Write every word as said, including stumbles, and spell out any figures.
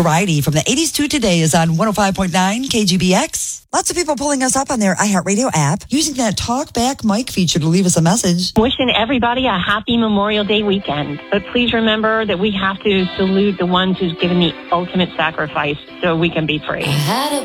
Variety from the eighties to today is on one oh five point nine K G B X. Lots of people pulling us up on their iHeartRadio app using that talk back mic feature to leave us a message. Wishing everybody a happy Memorial Day weekend. But please remember that we have to salute the ones who's given the ultimate sacrifice so we can be free.